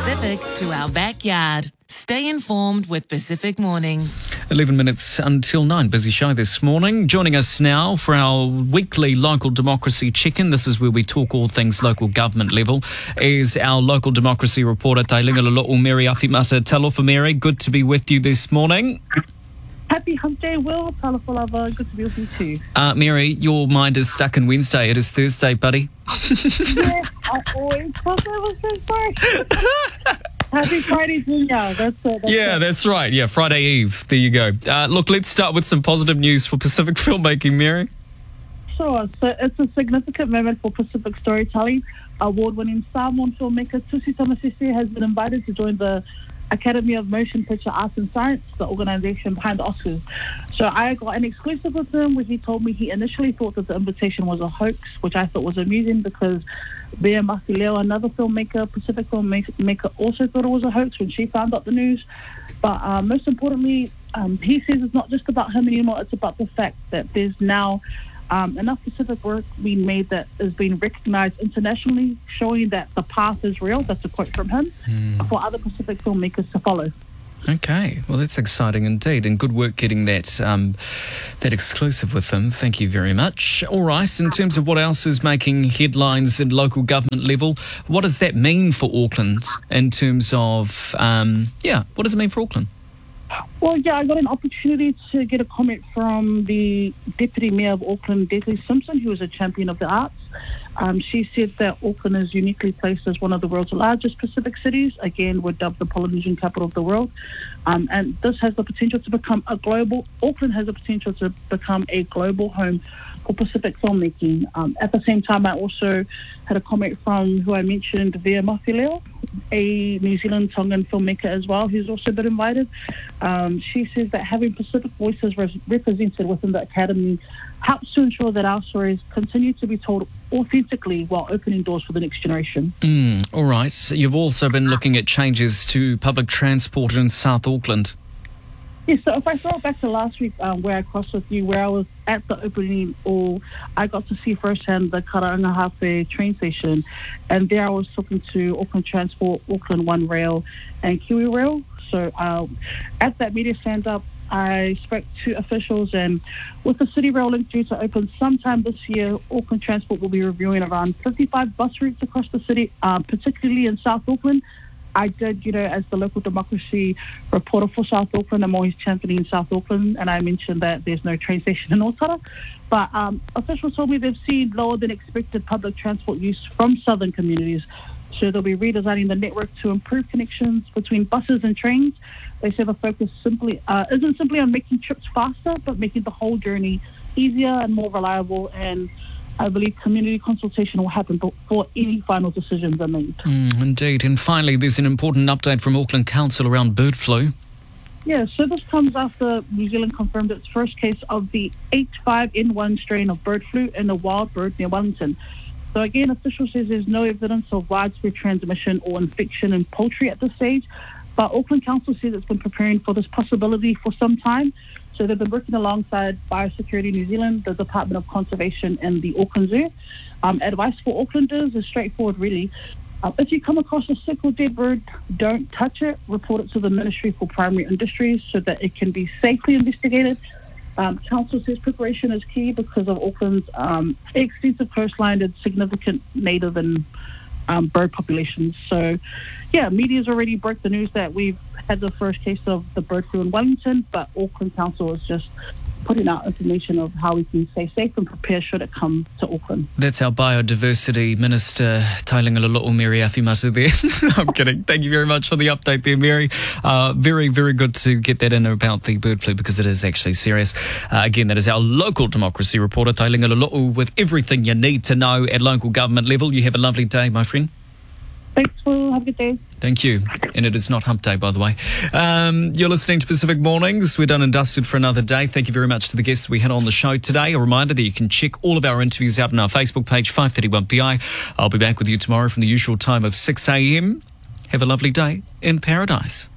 Pacific to our backyard. Stay informed with Pacific Mornings. 11 minutes until 9. Busy show this morning. Joining us now for our weekly local democracy check-in. This is where we talk all things local government level. Is our local democracy reporter, Tailunga Lolo'u Mary Awhimata Talofa. Mary, good to be with you this morning. Happy Hump Day, Will. Talofa lava. Good to be with you too. Mary, your mind is stuck in Wednesday. It is Thursday, buddy. Yeah, I always thought that was so sorry. Happy Friday, Junior. That's it. That's right. Yeah, Friday Eve. There you go. Look, let's start with some positive news for Pacific filmmaking, Mary. Sure. So it's a significant moment for Pacific storytelling. Award-winning Samoan filmmaker Tusi Tamasese has been invited to join the Academy of Motion Picture Arts and Science, the organisation behind the Oscars. So I got an exclusive with him where he told me he initially thought that the invitation was a hoax, which I thought was amusing because Bea Mafileo, another filmmaker, Pacific filmmaker, also thought it was a hoax when she found out the news. But most importantly, he says it's not just about him anymore, it's about the fact that there's now enough Pacific work being made that is being recognised internationally, showing that the path is real. That's a quote from him, for other Pacific filmmakers to follow. Okay, well, that's exciting indeed, and good work getting that that exclusive with them. Thank you very much. All right, in terms of what else is making headlines at local government level, what does that mean for Auckland in terms of, what does it mean for Auckland? Well, I got an opportunity to get a comment from the Deputy Mayor of Auckland, Desley Simpson, who is a champion of the arts. She said that Auckland is uniquely placed as one of the world's largest Pacific cities. Again, we're dubbed the Polynesian capital of the world. And this has the potential to become Auckland has the potential to become a global home for Pacific filmmaking. At the same time, I also had a comment from who I mentioned, Bea Mafileo, a New Zealand Tongan filmmaker as well, who's also been invited. She says that having Pacific voices represented within the Academy helps to ensure that our stories continue to be told authentically while opening doors for the next generation. All right. So you've also been looking at changes to public transport in South Auckland. Yeah, so if I throw it back to last week where I crossed with you, where I was at the opening, I got to see firsthand the Karaangahawhai train station, and there I was talking to Auckland Transport, Auckland One Rail, and Kiwi Rail. So at that media stand-up, I spoke to officials, and with the City Rail link due to open sometime this year, Auckland Transport will be reviewing around 55 bus routes across the city, particularly in South Auckland. I did, as the local democracy reporter for South Auckland, I'm always championing South Auckland, and I mentioned that there's no train station in Otara. But officials told me they've seen lower than expected public transport use from southern communities. So they'll be redesigning the network to improve connections between buses and trains. They say the focus isn't simply on making trips faster, but making the whole journey easier and more reliable. And I believe community consultation will happen before any final decisions are made. Indeed. And finally, there's an important update from Auckland Council around bird flu. Yeah, so this comes after New Zealand confirmed its first case of the H5N1 strain of bird flu in a wild bird near Wellington. So again, officials says there's no evidence of widespread transmission or infection in poultry at this stage, but Auckland Council says it's been preparing for this possibility for some time. So they've been working alongside Biosecurity New Zealand, the Department of Conservation, and the Auckland Zoo. Advice for Aucklanders is straightforward, really. If you come across a sick or dead bird, don't touch it. Report it to the Ministry for Primary Industries so that it can be safely investigated. Council says preparation is key because of Auckland's extensive coastline and significant native and bird populations. So, media's already broke the news that we've had the first case of the bird flu in Wellington, but Auckland Council is just putting out information of how we can stay safe and prepare should it come to Auckland. That's our Biodiversity Minister, Tailunga Lolo'u Mary Awhimata there. I'm kidding. Thank you very much for the update there, Mary. Very, very good to get that in about the bird flu because it is actually serious. Again, that is our local democracy reporter, Tailunga Lolo'u, with everything you need to know at local government level. You have a lovely day, my friend. Thanks, Will. Have a good day. Thank you. And it is not hump day, by the way. You're listening to Pacific Mornings. We're done and dusted for another day. Thank you very much to the guests we had on the show today. A reminder that you can check all of our interviews out on our Facebook page, 531PI. I'll be back with you tomorrow from the usual time of 6 a.m. Have a lovely day in paradise.